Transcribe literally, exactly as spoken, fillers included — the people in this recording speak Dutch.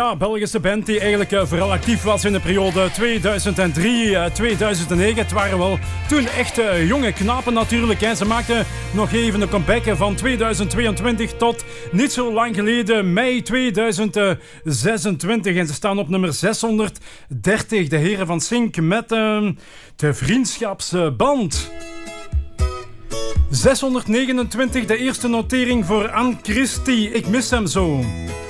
Ja, Belgische band die eigenlijk uh, vooral actief was in de periode tweeduizend drie tot uh, tweeduizend negen. Het waren wel toen echt uh, jonge knapen natuurlijk. Hè. Ze maakten nog even een comeback van tweeduizend tweeëntwintig tot niet zo lang geleden, mei tweeduizend zesentwintig. En ze staan op nummer zeshonderddertig. De heren van Sink met uh, de Vriendschapsband. zeshonderdnegenentwintig, de eerste notering voor Anne Christie. Ik mis hem zo.